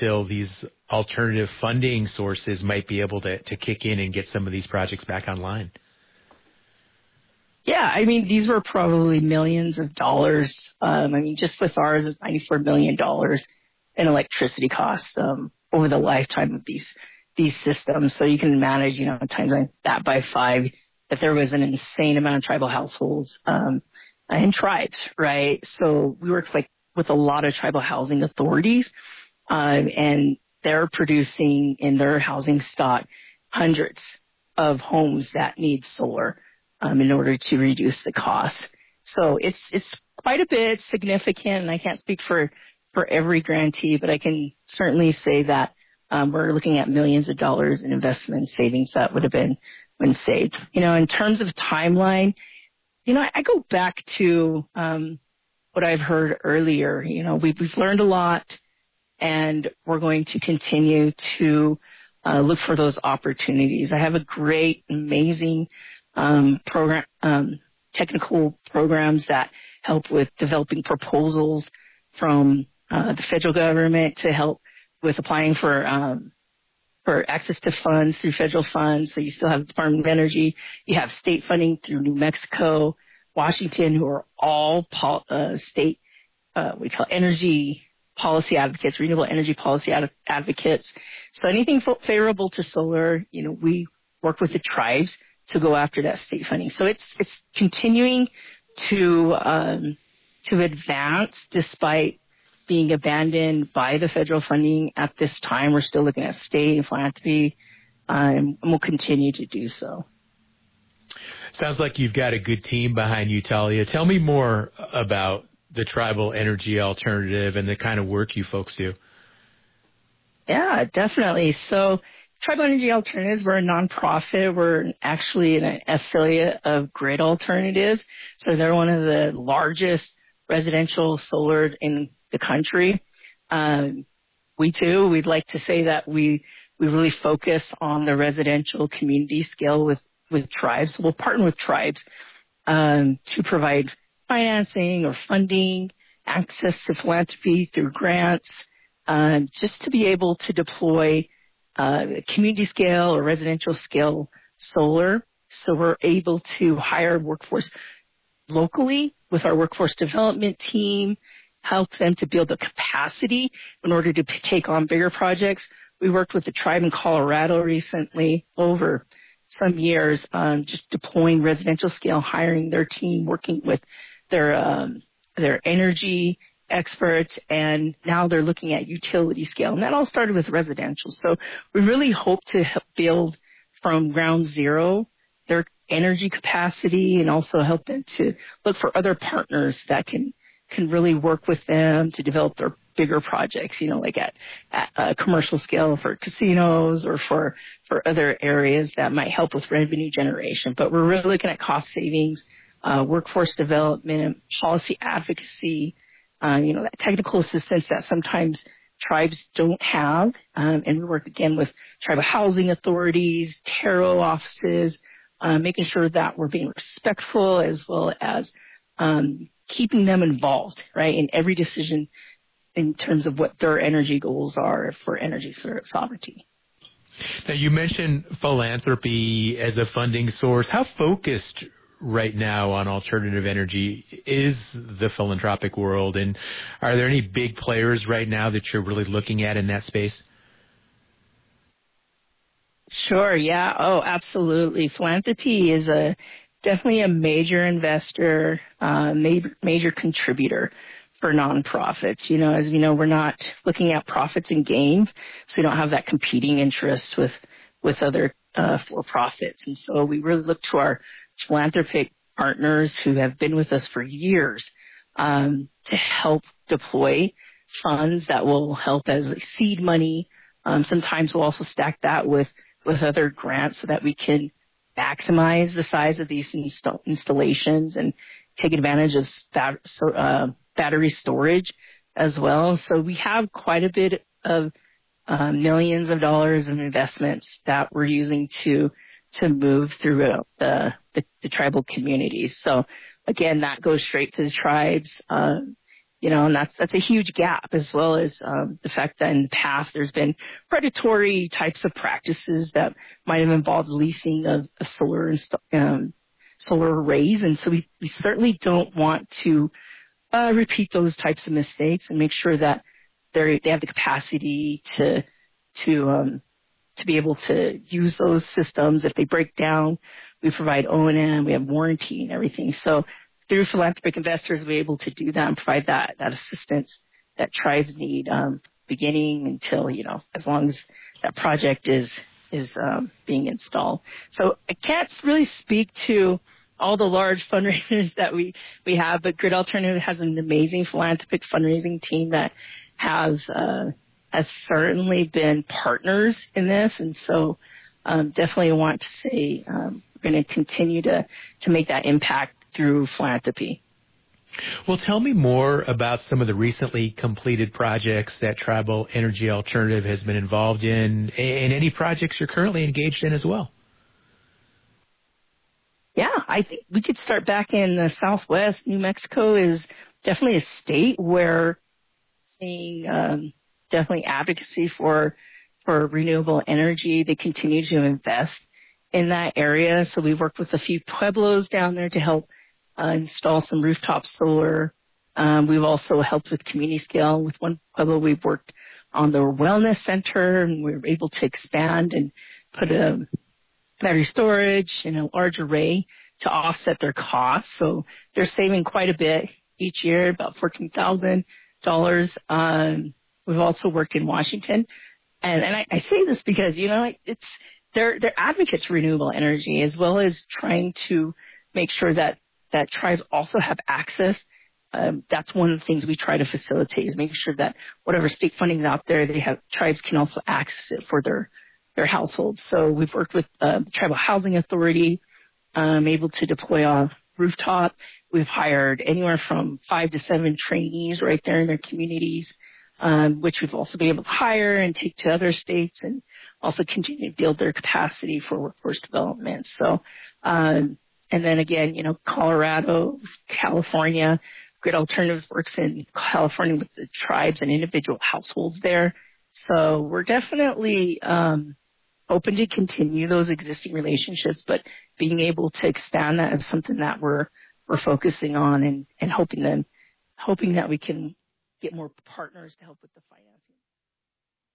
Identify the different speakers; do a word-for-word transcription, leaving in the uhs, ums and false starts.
Speaker 1: still these alternative funding sources might be able to, to kick in and get some of these projects back online.
Speaker 2: Yeah, I mean, these were probably millions of dollars. Um, I mean, just with ours, it's ninety-four million dollars in electricity costs um, over the lifetime of these these systems. So you can manage, you know, times that by five, that there was an insane amount of tribal households um, and tribes, right? So we worked like with a lot of tribal housing authorities, um, and they're producing in their housing stock hundreds of homes that need solar um, in order to reduce the cost. So it's it's quite a bit significant, and I can't speak for, for every grantee, but I can certainly say that um, we're looking at millions of dollars in investment savings that would have been been saved. You know, in terms of timeline, you know, I, I go back to um, what I've heard earlier. You know, we've, we've learned a lot, and we're going to continue to uh, look for those opportunities. I have a great, amazing um, program, um, technical programs that help with developing proposals from uh, the federal government to help with applying for um, for access to funds through federal funds. So you still have Department of Energy. You have state funding through New Mexico, Washington, who are all pol- uh, state, uh, we call energy policy advocates, renewable energy policy ad- advocates. So anything f- favorable to solar, you know, we work with the tribes to go after that state funding. So it's it's continuing to um, to advance despite being abandoned by the federal funding at this time. We're still looking at state and philanthropy, um, and we'll continue to do so.
Speaker 1: Sounds like you've got a good team behind you, Talia. Tell me more about the Tribal Energy Alternative and the kind of work you folks do.
Speaker 2: Yeah, definitely. So Tribal Energy Alternatives, we're a nonprofit. We're actually an affiliate of Grid Alternatives. So they're one of the largest residential solar in the country. Um, we too, we'd like to say that we we really focus on the residential community scale with, with tribes. So we'll partner with tribes um, to provide financing or funding, access to philanthropy through grants, um, just to be able to deploy uh, community scale or residential scale solar. So we're able to hire workforce locally with our workforce development team, help them to build the capacity in order to p- take on bigger projects. We worked with the tribe in Colorado recently over some years, um, just deploying residential scale, hiring their team, working with their um, their energy experts, and now they're looking at utility scale. And that all started with residential. So we really hope to help build from ground zero their energy capacity and also help them to look for other partners that can can really work with them to develop their bigger projects, you know, like at, at a commercial scale for casinos or for, for other areas that might help with revenue generation. But we're really looking at cost savings, uh, workforce development, policy advocacy, uh, you know, that technical assistance that sometimes tribes don't have. Um, and we work again with tribal housing authorities, tarot offices, uh, making sure that we're being respectful as well as um, keeping them involved, right, in every decision in terms of what their energy goals are for energy sovereignty.
Speaker 1: Now, you mentioned philanthropy as a funding source. How focused right now on alternative energy is the philanthropic world, and are there any big players right now that you're really looking at in that space?
Speaker 2: Sure, yeah. Oh, absolutely. Philanthropy is a definitely a major investor, uh, major, major contributor for nonprofits. You know, as you know, we're not looking at profits and gains, so we don't have that competing interest with with other uh, for-profits. And so we really look to our philanthropic partners who have been with us for years um, to help deploy funds that will help as seed money. Um, sometimes we'll also stack that with, with other grants so that we can maximize the size of these install- installations and take advantage of bat- so, uh, battery storage as well. So we have quite a bit of uh, millions of dollars of investments that we're using to to move through the, the, the tribal communities. So again, that goes straight to the tribes. Um, You know, and that's that's a huge gap, as well as um, the fact that in the past there's been predatory types of practices that might have involved leasing of, of solar inst- um, solar arrays, and so we, we certainly don't want to uh, repeat those types of mistakes, and make sure that they they have the capacity to to um, to be able to use those systems. If they break down, we provide O and M, we have warranty and everything. So through philanthropic investors, we're able to do that and provide that, that assistance that tribes need, um, beginning until, you know, as long as that project is, is, um, being installed. So I can't really speak to all the large fundraisers that we, we have, but Grid Alternative has an amazing philanthropic fundraising team that has, uh, has certainly been partners in this. And so, um, definitely want to say, um, we're going to continue to, to make that impact through philanthropy.
Speaker 1: Well, tell me more about some of the recently completed projects that Tribal Energy Alternative has been involved in, and any projects you're currently engaged in as well.
Speaker 2: Yeah, I think we could start back in the Southwest. New Mexico is definitely a state where seeing um, definitely advocacy for for renewable energy. They continue to invest in that area. So we've worked with a few pueblos down there to help uh, install some rooftop solar. Um, we've also helped with community scale. With one pueblo, we've worked on their wellness center, and we were able to expand and put a battery storage and a large array to offset their costs. So they're saving quite a bit each year, about fourteen thousand dollars. Um, we've also worked in Washington. And, and I, I say this because, you know, it's, they're, they're advocates for renewable energy, as well as trying to make sure that, that tribes also have access. Um, that's one of the things we try to facilitate, is making sure that whatever state funding is out there, they have, tribes can also access it for their, their households. So we've worked with uh, the Tribal Housing Authority, um, able to deploy a rooftop. We've hired anywhere from five to seven trainees right there in their communities, um, which we've also been able to hire and take to other states, and also continue to build their capacity for workforce development. So, um, and then again, you know, Colorado, California, Grid Alternatives works in California with the tribes and individual households there. So we're definitely um, open to continue those existing relationships, but being able to expand that is something that we're we're focusing on, and, and hoping them hoping that we can get more partners to help with the financing.